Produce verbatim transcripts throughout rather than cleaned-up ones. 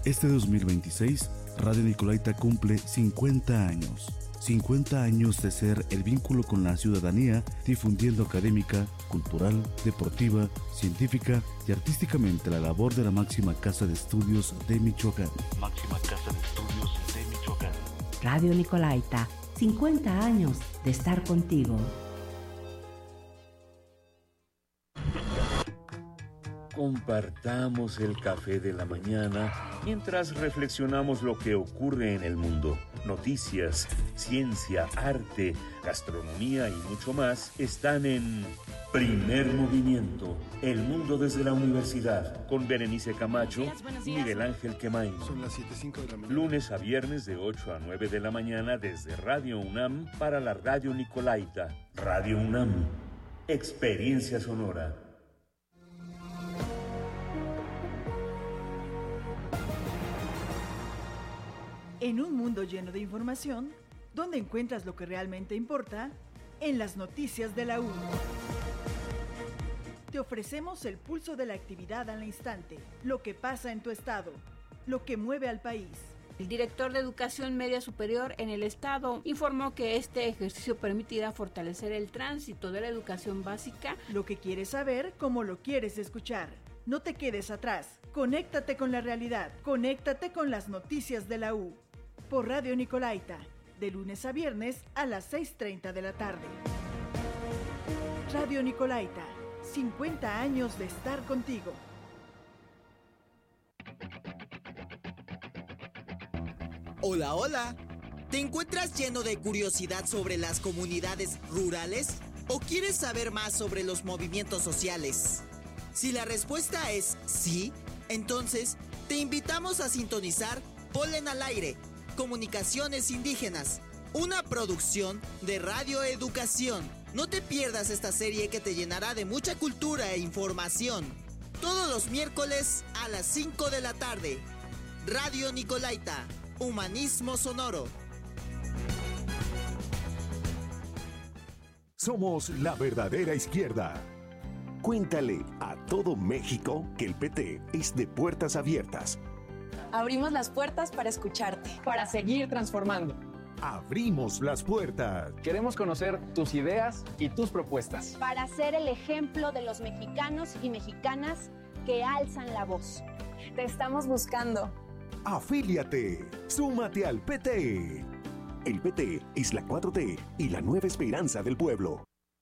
Este dos mil veintiséis, Radio Nicolaita cumple cincuenta años. cincuenta años de ser el vínculo con la ciudadanía, difundiendo académica, cultural, deportiva, científica y artísticamente la labor de la máxima casa de estudios de Michoacán. Máxima casa de estudios de Michoacán. Radio Nicolaita, cincuenta años de estar contigo. Compartamos el café de la mañana mientras reflexionamos lo que ocurre en el mundo. Noticias, ciencia, arte, gastronomía y mucho más están en Primer Movimiento, el mundo desde la universidad, con Berenice Camacho y Miguel Ángel Quemain. Son las siete cinco de la mañana. Lunes a viernes de ocho a nueve de la mañana desde Radio UNAM para la Radio Nicolaita. Radio UNAM, experiencia sonora. En un mundo lleno de información, ¿dónde encuentras lo que realmente importa? En las noticias de la U. Te ofrecemos el pulso de la actividad al instante, lo que pasa en tu estado, lo que mueve al país. El director de Educación Media Superior en el estado informó que este ejercicio permitirá fortalecer el tránsito de la educación básica. Lo que quieres saber, como lo quieres escuchar. No te quedes atrás. Conéctate con la realidad. Conéctate con las noticias de la U. Por Radio Nicolaita, de lunes a viernes a las seis treinta de la tarde. Radio Nicolaita, cincuenta años de estar contigo. Hola, hola. ¿Te encuentras lleno de curiosidad sobre las comunidades rurales? ¿O quieres saber más sobre los movimientos sociales? Si la respuesta es sí, entonces te invitamos a sintonizar Polen al Aire, Comunicaciones Indígenas, una producción de Radio Educación. No te pierdas esta serie que te llenará de mucha cultura e información. Todos los miércoles a las cinco de la tarde. Radio Nicolaita, Humanismo Sonoro. Somos la verdadera izquierda. Cuéntale a todo México que el P T es de puertas abiertas. Abrimos las puertas para escucharte. Para seguir transformando. Abrimos las puertas. Queremos conocer tus ideas y tus propuestas. Para ser el ejemplo de los mexicanos y mexicanas que alzan la voz. Te estamos buscando. Afíliate. Súmate al P T. El P T es la cuatro T y la nueva esperanza del pueblo.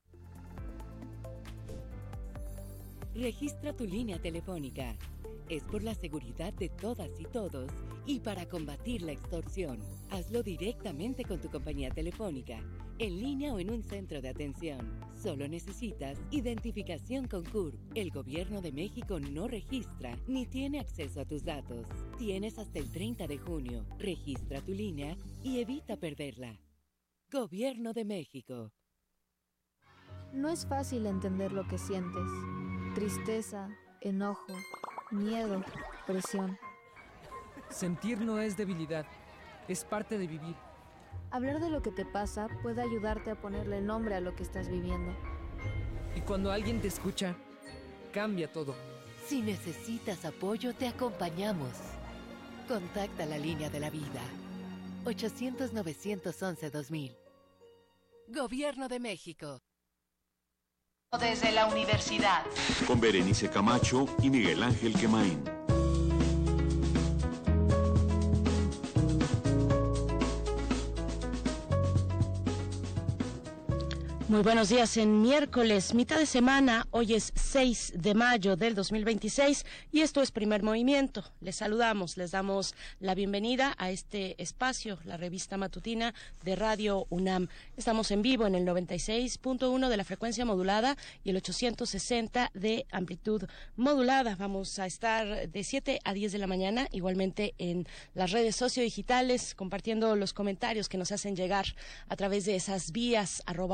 Registra tu línea telefónica. Es por la seguridad de todas y todos y para combatir la extorsión. Hazlo directamente con tu compañía telefónica, en línea o en un centro de atención. Solo necesitas identificación con C U R P. El Gobierno de México no registra ni tiene acceso a tus datos. Tienes hasta el treinta de junio. Registra tu línea y evita perderla. Gobierno de México. No es fácil entender lo que sientes. Tristeza, enojo, miedo, presión. Sentir no es debilidad, es parte de vivir. Hablar de lo que te pasa puede ayudarte a ponerle nombre a lo que estás viviendo. Y cuando alguien te escucha, cambia todo. Si necesitas apoyo, te acompañamos. Contacta la línea de la vida. ochocientos, novecientos once, dos mil. Gobierno de México. Desde la universidad. Con Berenice Camacho y Miguel Ángel Quemain. Muy buenos días en miércoles, mitad de semana, hoy es seis de mayo del dos mil veintiséis y esto es Primer Movimiento. Les saludamos, les damos la bienvenida a este espacio, la revista matutina de Radio UNAM. Estamos en vivo en el noventa y seis punto uno de la frecuencia modulada y el ochocientos sesenta de amplitud modulada. Vamos a estar de siete a diez de la mañana, igualmente en las redes sociodigitales, compartiendo los comentarios que nos hacen llegar a través de esas vías, arroba P Movimiento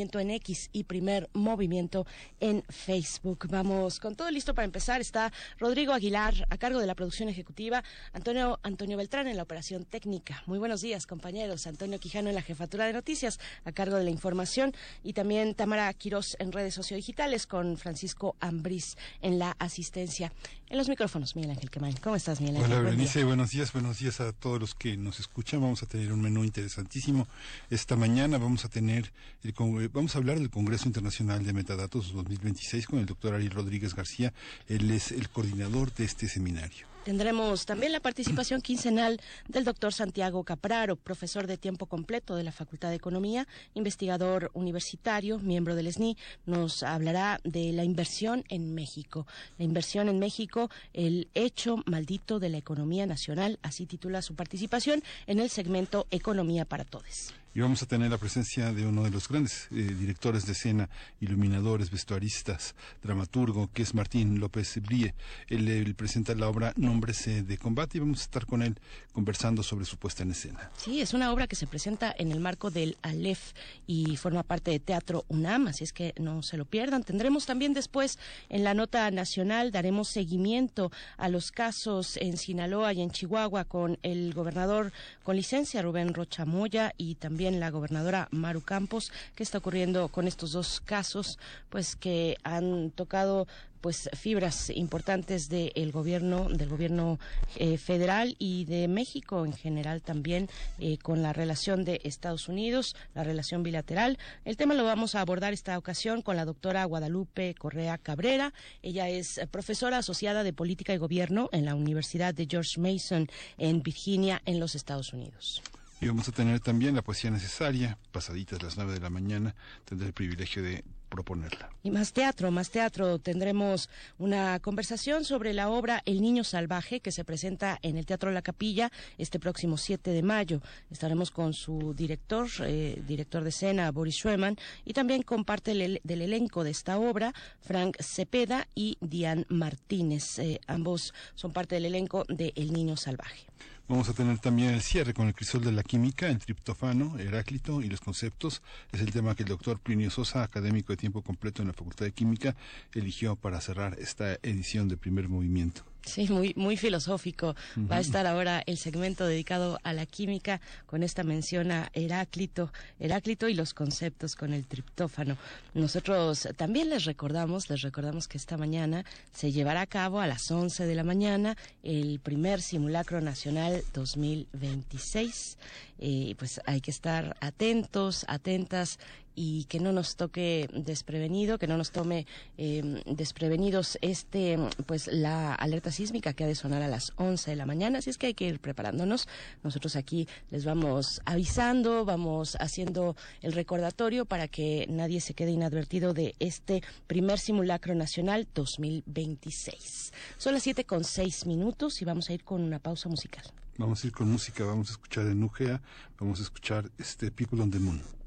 Movimiento en X y Primer Movimiento en Facebook. Vamos con todo listo para empezar. Está Rodrigo Aguilar a cargo de la producción ejecutiva, Antonio, Antonio Beltrán en la operación técnica. Muy buenos días, compañeros. Antonio Quijano en la jefatura de noticias a cargo de la información y también Tamara Quirós en redes sociodigitales con Francisco Ambriz en la asistencia. En los micrófonos, Miguel Ángel Quemain. ¿Cómo estás, Miguel Ángel? Hola, Berenice. Buenos días. Buenos días a todos los que nos escuchan. Vamos a tener un menú interesantísimo. Esta mañana vamos a tener, el, vamos a hablar del Congreso Internacional de Metadatos dos mil veintiséis con el doctor Ariel Rodríguez García. Él es el coordinador de este seminario. Tendremos también la participación quincenal del doctor Santiago Capraro, profesor de tiempo completo de la Facultad de Economía, investigador universitario, miembro del S N I. Nos hablará de la inversión en México. La inversión en México, el hecho maldito de la economía nacional, así titula su participación en el segmento Economía para Todos. Y vamos a tener la presencia de uno de los grandes eh, directores de escena, iluminadores, vestuaristas, dramaturgo, que es Martín López Brie. Él, él presenta la obra Nombres de Combate y vamos a estar con él conversando sobre su puesta en escena. Sí, es una obra que se presenta en el marco del Aleph y forma parte de Teatro UNAM, así es que no se lo pierdan. Tendremos también después en la nota nacional, daremos seguimiento a los casos en Sinaloa y en Chihuahua con el gobernador con licencia, Rubén Rocha Moya, y también la gobernadora Maru Campos. ¿Qué está ocurriendo con estos dos casos? Pues que han tocado pues fibras importantes del gobierno, del gobierno eh, federal y de México en general también, eh, con la relación de Estados Unidos, la relación bilateral. El tema lo vamos a abordar esta ocasión con la doctora Guadalupe Correa Cabrera. Ella es profesora asociada de Política y Gobierno en la Universidad de George Mason en Virginia, en los Estados Unidos. Y vamos a tener también la poesía necesaria, pasaditas las nueve de la mañana, tendré el privilegio de proponerla. Y más teatro, más teatro. Tendremos una conversación sobre la obra El Niño Salvaje, que se presenta en el Teatro La Capilla este próximo siete de mayo. Estaremos con su director, eh, director de escena, Boris Schweman, y también con parte del, del elenco de esta obra, Frank Cepeda y Diane Martínez. Eh, ambos son parte del elenco de El Niño Salvaje. Vamos a tener también el cierre con el crisol de la química, el triptófano, Heráclito y los conceptos. Es el tema que el doctor Plinio Sosa, académico de tiempo completo en la Facultad de Química, eligió para cerrar esta edición de Primer Movimiento. Sí, muy muy filosófico. Uh-huh. Va a estar ahora el segmento dedicado a la química con esta mención a Heráclito, Heráclito y los conceptos con el triptófano. Nosotros también les recordamos, les recordamos que esta mañana se llevará a cabo a las once de la mañana el primer simulacro nacional dos mil veintiséis. Eh, pues hay que estar atentos, atentas, y que no nos toque desprevenido, que no nos tome eh, desprevenidos este, pues la alerta sísmica que ha de sonar a las once de la mañana, así es que hay que ir preparándonos. Nosotros aquí les vamos avisando, vamos haciendo el recordatorio para que nadie se quede inadvertido de este primer simulacro nacional dos mil veintiséis. Son las siete con seis minutos y vamos a ir con una pausa musical. Vamos a ir con música, vamos a escuchar en Nugea, vamos a escuchar este People on the Moon.